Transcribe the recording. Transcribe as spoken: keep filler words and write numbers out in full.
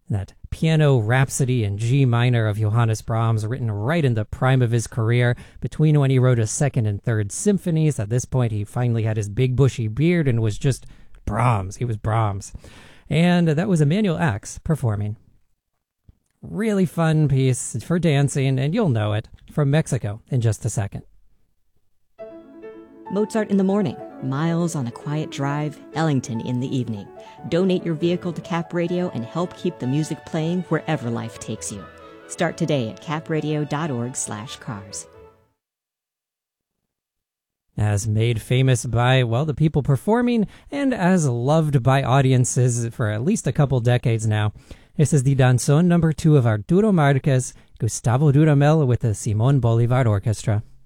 That piano rhapsody in G minor of Johannes Brahms, written right in the prime of his career, between when he wrote his second and third symphonies. At this point, he finally had his big bushy beard and was just Brahms. He was Brahms. And that was Emanuel Ax performing. Really fun piece for dancing, and you'll know it from Mexico in just a second. Mozart in the morning, Miles on a quiet drive, Ellington in the evening. Donate your vehicle to Cap Radio and help keep the music playing wherever life takes you. Start today at capradio.org slash cars. As made famous by, well, the people performing, and as loved by audiences for at least a couple decades now, this is the danzón number two of Arturo Márquez, Gustavo Dudamel with the Simón Bolívar Orchestra.